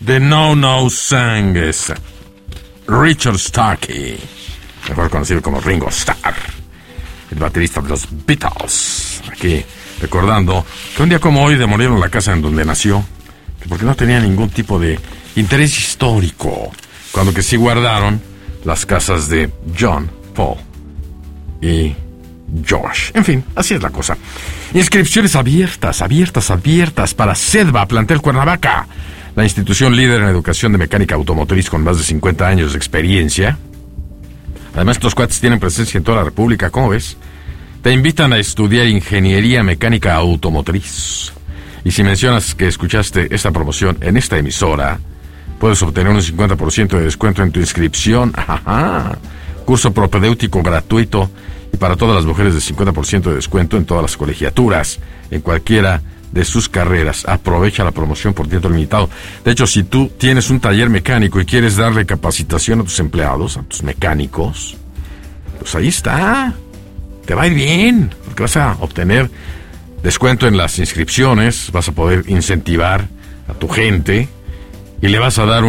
de No No Sang es Richard Starkey, mejor conocido como Ringo Starr, el baterista de los Beatles. Aquí recordando que un día como hoy demolieron la casa en donde nació, porque no tenía ningún tipo de interés histórico, cuando que sí guardaron las casas de John, Paul y George. En fin, así es la cosa. Inscripciones abiertas para SEDVA, plantel Cuernavaca, la institución líder en educación de mecánica automotriz con más de 50 años de experiencia. Además, estos cuates tienen presencia en toda la República, ¿cómo ves? Te invitan a estudiar ingeniería mecánica automotriz. Y si mencionas que escuchaste esta promoción en esta emisora, puedes obtener un 50% de descuento en tu inscripción. ¡Ajá! Curso propedéutico gratuito y para todas las mujeres de 50% de descuento en todas las colegiaturas, en cualquiera de sus carreras. Aprovecha la promoción por tiempo limitado. De hecho, si tú tienes un taller mecánico y quieres darle capacitación a tus empleados, a tus mecánicos, pues ahí está. Te va a ir bien, porque vas a obtener descuento en las inscripciones, vas a poder incentivar a tu gente y le vas a dar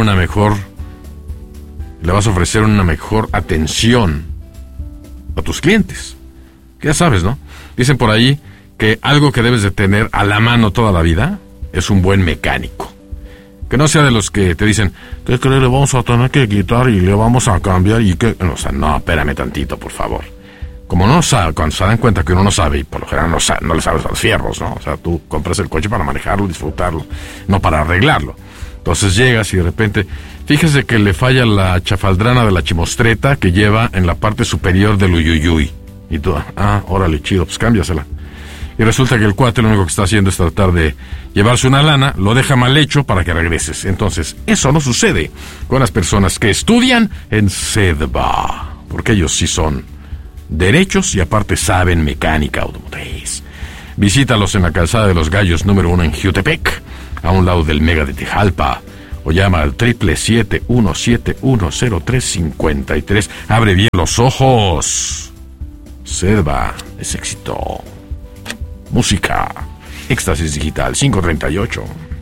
le vas a ofrecer una mejor atención a tus clientes. Que ya sabes, ¿no? Dicen por ahí que algo que debes de tener a la mano toda la vida es un buen mecánico. Que no sea de los que te dicen, ¿qué crees? Le vamos a tener que quitar y le vamos a cambiar y que... No, o sea, no, espérame tantito, por favor. Como no sabe, cuando se dan cuenta que uno no sabe, y por lo general no le sabes a los fierros, ¿no? O sea, tú compras el coche para manejarlo, disfrutarlo, no para arreglarlo. Entonces llegas y de repente, fíjese que le falla la chafaldrana de la chimostreta que lleva en la parte superior del uyuyuy. Y tú, órale, chido, pues cámbiasela. Y resulta que el cuate lo único que está haciendo es tratar de llevarse una lana, lo deja mal hecho para que regreses. Entonces, eso no sucede con las personas que estudian en SEDVA, porque ellos sí son derechos y aparte saben mecánica automotriz. Visítalos en la calzada de los Gallos número 1 en Jiutepec, a un lado del Mega de Tejalpa, o llama al 777-171-0353. Abre bien los ojos. SEDVA es éxito. Música. Éxtasis Digital 538.